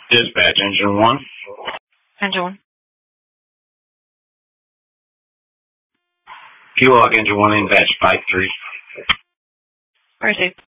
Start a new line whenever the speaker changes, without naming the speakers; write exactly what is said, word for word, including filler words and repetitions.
Dispatch, engine one.
Engine one.
P-Log, engine one, in batch five three.
Received.